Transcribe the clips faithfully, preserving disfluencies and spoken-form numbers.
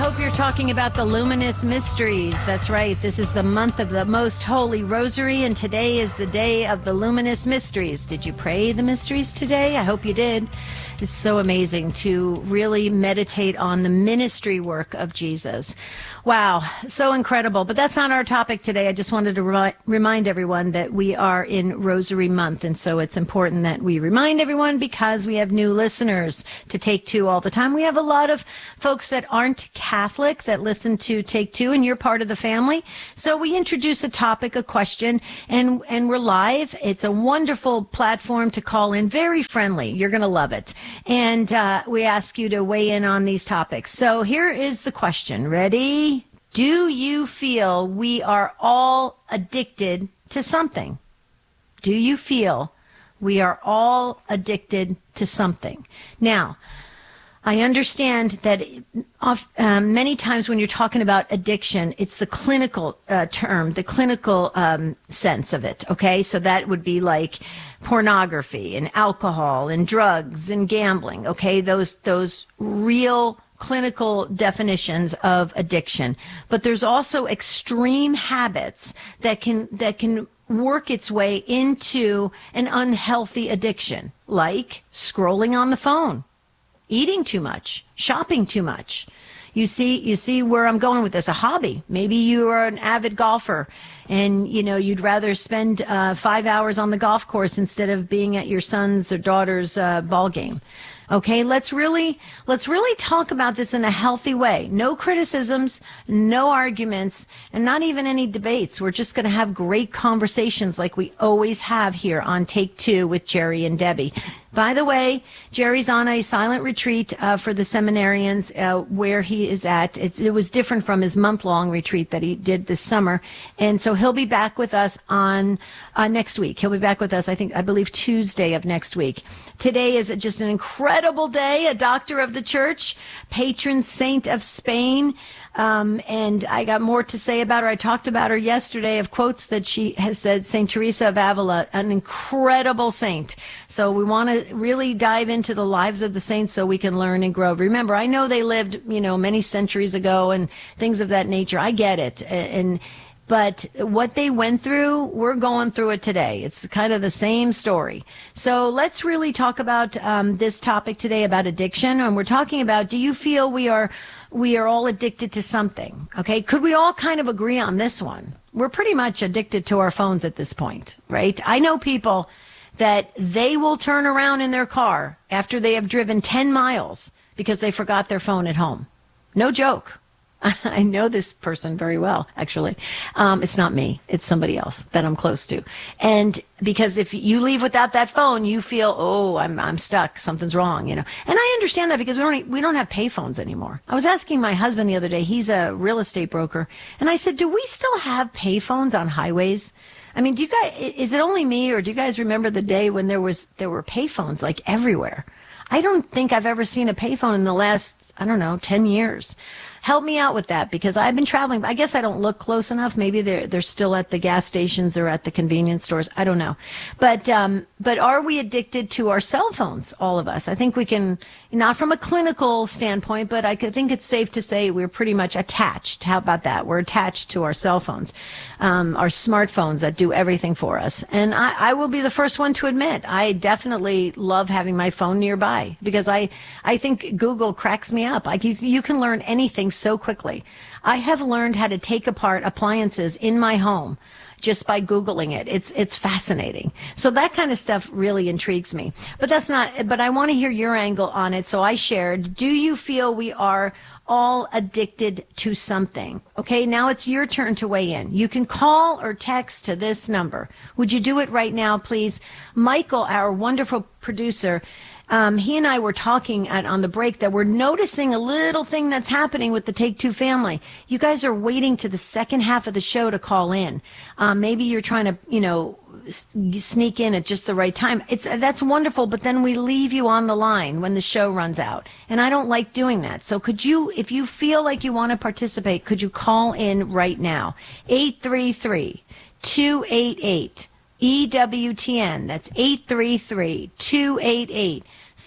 hope you're talking about the luminous mysteries. That's right. This is the month of the Most Holy Rosary, and today is the day of the luminous mysteries. Did you pray the mysteries today? I hope you did. It's so amazing to really meditate on the ministry work of Jesus. Wow, so incredible. But that's not our topic today. I just wanted to re- remind everyone that we are in Rosary Month, and so it's important that we remind everyone because we have new listeners to Take Two all the time. We have a lot of folks that aren't Catholic that listen to Take Two, and you're part of the family. So we introduce a topic, a question, and, and we're live. It's a wonderful platform to call in, very friendly. You're going to love it. And uh, we ask you to weigh in on these topics. So here is the question. Ready? Do you feel we are all addicted to something? Do you feel we are all addicted to something? Now, I understand that off, um, many times when you're talking about addiction, it's the clinical uh, term, the clinical um, sense of it, okay? So that would be like pornography and alcohol and drugs and gambling, okay? Those those real clinical definitions of addiction. But there's also extreme habits that can that can work its way into an unhealthy addiction, like scrolling on the phone, eating too much, shopping too much. You see, you see where I'm going with this, a hobby. Maybe you are an avid golfer and, you know, you'd rather spend uh, five hours on the golf course instead of being at your son's or daughter's uh, ball game. Okay, let's really, let's really talk about this in a healthy way. No criticisms, no arguments, and not even any debates. We're just going to have great conversations like we always have here on Take Two with Jerry and Debbie. By the way, Jerry's on a silent retreat uh, for the seminarians uh, where he is at. It's, it was different from his month-long retreat that he did this summer. And so he'll be back with us on uh, next week. He'll be back with us, I think, I believe Tuesday of next week. Today is just an incredible day, a doctor of the church, patron saint of Spain. Um, and I got more to say about her. I talked about her yesterday of quotes that she has said. Saint Teresa of Avila, an incredible saint. So we want to really dive into the lives of the saints so we can learn and grow. Remember, I know they lived, you know, many centuries ago and things of that nature. I get it. And, But what they went through, we're going through it today. It's kind of the same story. So let's really talk about um, this topic today about addiction. And we're talking about, do you feel we are we are all addicted to something? Okay, could we all kind of agree on this one? We're pretty much addicted to our phones at this point, right? I know people that they will turn around in their car after they have driven ten miles because they forgot their phone at home. No joke. I know this person very well, actually. Um, it's not me. It's somebody else that I'm close to. And because if you leave without that phone, you feel, oh, I'm I'm stuck. Something's wrong, you know. And I understand that because we don't we don't have payphones anymore. I was asking my husband the other day. He's a real estate broker, and I said, do we still have payphones on highways? I mean, do you guys? Is it only me, or do you guys remember the day when there was there were payphones like everywhere? I don't think I've ever seen a payphone in the last, I don't know, ten years. Help me out with that because I've been traveling. I guess I don't look close enough. Maybe they're they're still at the gas stations or at the convenience stores. I don't know. But um, but are we addicted to our cell phones, all of us? I think we can, not from a clinical standpoint, but I could think it's safe to say we're pretty much attached. How about that? We're attached to our cell phones, um, our smartphones that do everything for us. And I, I will be the first one to admit, I definitely love having my phone nearby because I, I think Google cracks me up. Like you, you can learn anything so quickly. I have learned how to take apart appliances in my home just by Googling it. It's it's fascinating. So that kind of stuff really intrigues me. But that's not, but I want to hear your angle on it. So I shared, do you feel we are all addicted to something? Okay, now it's your turn to weigh in. You can call or text to this number. Would you do it right now, please? Michael, our wonderful producer, Um, he and I were talking at, on the break that we're noticing a little thing that's happening with the Take Two family. You guys are waiting to the second half of the show to call in. Um, maybe you're trying to, you know, s- sneak in at just the right time. It's that's wonderful, but then we leave you on the line when the show runs out, and I don't like doing that. So could you, if you feel like you want to participate, could you call in right now? eight three three, two eight eight, E W T N. That's eight three three, two eight eight,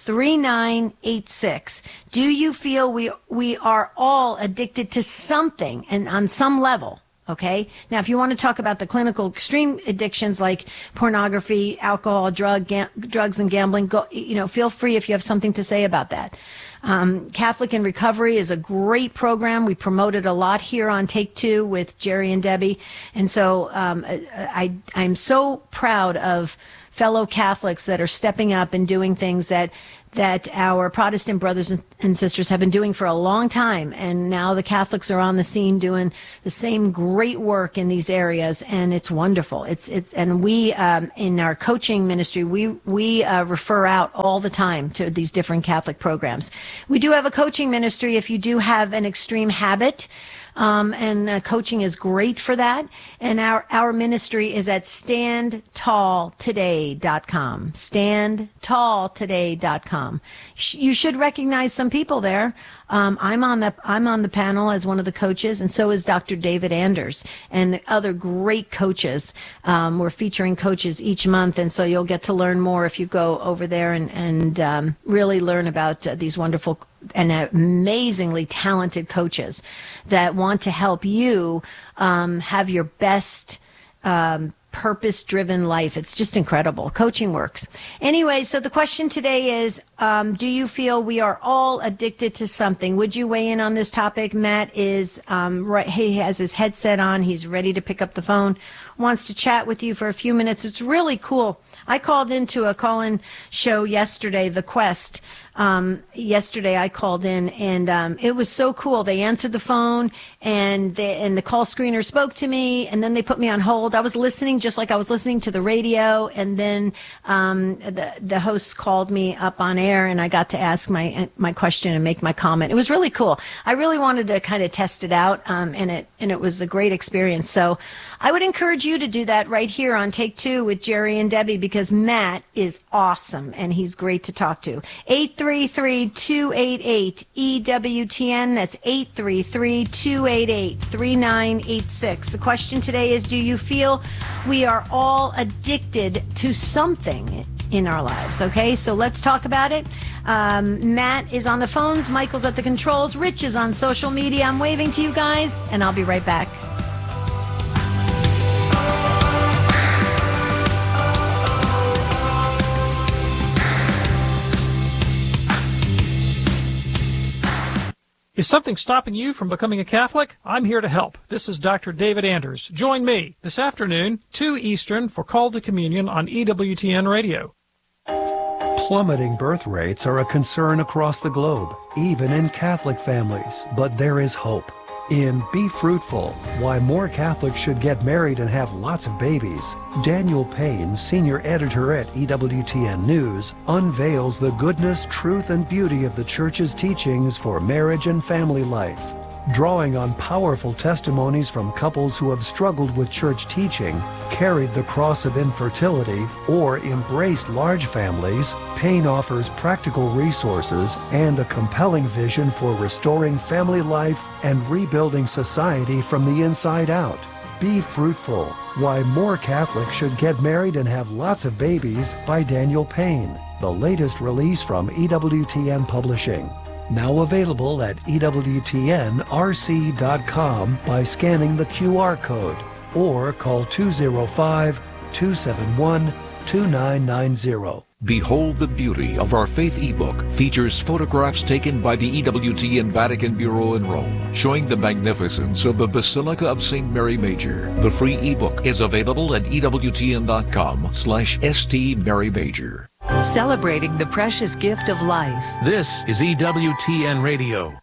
three nine eight six. Do you feel we we are all addicted to something and on some level? Okay. Now, if you want to talk about the clinical extreme addictions like pornography, alcohol, drug, ga- drugs, and gambling, go, you know, feel free if you have something to say about that. Um, Catholic in Recovery is a great program. We promote it a lot here on Take Two with Jerry and Debbie. And so um, I, I'm so proud of fellow Catholics that are stepping up and doing things that that our Protestant brothers and sisters have been doing for a long time. And now the Catholics are on the scene doing the same great work in these areas. And it's wonderful. It's, it's, and we, um, in our coaching ministry, we, we, uh, refer out all the time to these different Catholic programs. We do have a coaching ministry if you do have an extreme habit. Um, and uh, coaching is great for that. And our, our ministry is at stand tall today dot com. stand tall today dot com. Sh- you should recognize some people there. Um, I'm on the I'm on the panel as one of the coaches, and so is Doctor David Anders and the other great coaches. Um, we're featuring coaches each month, and so you'll get to learn more if you go over there and and um, really learn about uh, these wonderful and amazingly talented coaches that want to help you um, have your best um, purpose-driven life. It's just incredible. Coaching works. Anyway, so the question today is, um, do you feel we are all addicted to something? Would you weigh in on this topic? Matt is, um, right, he has his headset on. He's ready to pick up the phone, wants to chat with you for a few minutes. It's really cool. I called into a call-in show yesterday, The Quest. Um, yesterday I called in, and um, it was so cool. They answered the phone, and they, and the call screener spoke to me, and then they put me on hold. I was listening just like I was listening to the radio, and then um, the the host called me up on air, and I got to ask my my question and make my comment. It was really cool. I really wanted to kind of test it out, um, and it and it was a great experience. So I would encourage you to do that right here on Take Two with Jerry and Debbie, because Matt is awesome, and he's great to talk to. eight three three, two eight eight, E W T N. That's eight three three, two eight eight, three nine eight six. The question today is, do you feel we are all addicted to something in our lives? Okay, so let's talk about it. Um, Matt is on the phones. Michael's at the controls. Rich is on social media. I'm waving to you guys, and I'll be right back. Is something stopping you from becoming a Catholic? I'm here to help. This is Doctor David Anders. Join me this afternoon, two Eastern, for Call to Communion on E W T N Radio. Plummeting birth rates are a concern across the globe, even in Catholic families. But there is hope. In Be Fruitful, Why More Catholics Should Get Married and Have Lots of Babies, Daniel Payne, senior editor at E W T N News, unveils the goodness, truth, and beauty of the Church's teachings for marriage and family life. Drawing on powerful testimonies from couples who have struggled with church teaching, carried the cross of infertility, or embraced large families, Payne offers practical resources and a compelling vision for restoring family life and rebuilding society from the inside out. Be Fruitful, Why More Catholics Should Get Married and Have Lots of Babies by Daniel Payne, the latest release from E W T N Publishing. Now available at E W T N R C dot com by scanning the Q R code or call two oh five, two seven one, two nine nine zero. Behold the Beauty of Our Faith ebook features photographs taken by the E W T N Vatican Bureau in Rome, showing the magnificence of the Basilica of Saint Mary Major. The free ebook is available at E W T N dot com slash S T Mary Major. Celebrating the precious gift of life. This is E W T N Radio.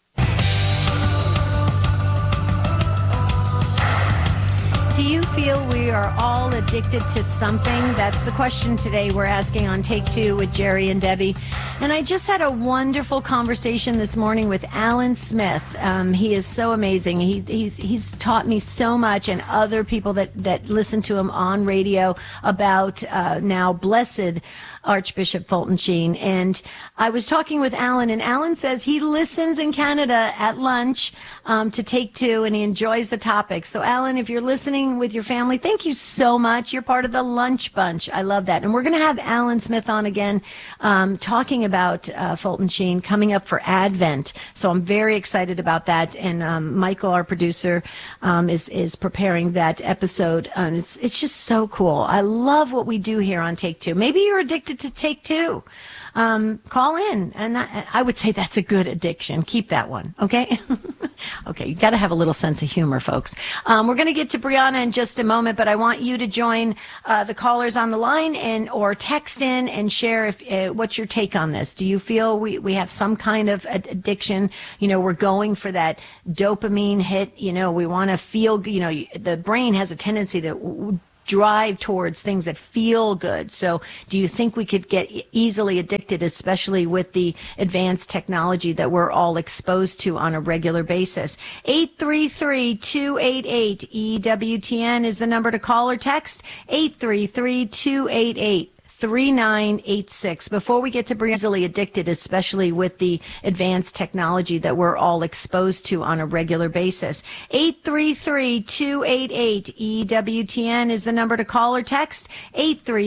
Do you feel we are all addicted to something? That's the question today we're asking on Take Two with Jerry and Debbie. And I just had a wonderful conversation this morning with Alan Smith. Um, he is so amazing. He, he's he's taught me so much, and other people that, that listen to him on radio about uh, now blessed Archbishop Fulton Sheen. And I was talking with Alan, and Alan says he listens in Canada at lunch um, to Take Two, and he enjoys the topic. So, Alan, if you're listening with your family, thank you so much. You're part of the lunch bunch. I love that. And we're going to have Alan Smith on again um, talking about uh, Fulton Sheen coming up for Advent. So I'm very excited about that. And um, Michael, our producer, um, is is preparing that episode. And it's it's just so cool. I love what we do here on Take Two. Maybe you're addicted to Take Two. Um, call in, and that, I would say that's a good addiction. Keep that one, okay? Okay, you got to have a little sense of humor, folks. Um, we're going to get to Brianna in just a moment, but I want you to join uh, the callers on the line and or text in and share if uh, what's your take on this. Do you feel we, we have some kind of addiction? You know, we're going for that dopamine hit. You know, we want to feel, you know, the brain has a tendency to drive towards things that feel good. So do you think we could get easily addicted, especially with the advanced technology that we're all exposed to on a regular basis? eight three three, two eight eight, E W T N is the number to call or text. eight three three, two eight eight, three nine eight six. Before we get to Brianna, easily addicted, especially with the advanced technology that we're all exposed to on a regular basis. eight three three, two eight eight, E W T N is the number to call or text. eight three